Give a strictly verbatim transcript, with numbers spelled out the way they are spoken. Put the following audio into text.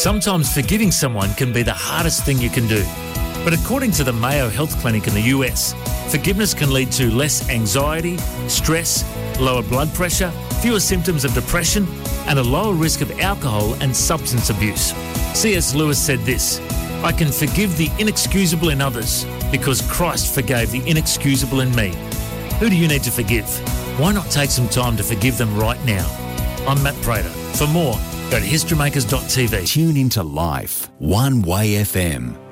Sometimes forgiving someone can be the hardest thing you can do. But according to the Mayo Health Clinic in the U S, forgiveness can lead to less anxiety, stress, lower blood pressure, fewer symptoms of depression, and a lower risk of alcohol and substance abuse. C S Lewis said this, "I can forgive the inexcusable in others because Christ forgave the inexcusable in me." Who do you need to forgive? Why not take some time to forgive them right now? I'm Matt Prater. For more, go to historymakers dot t v. Tune into Life, One Way F M.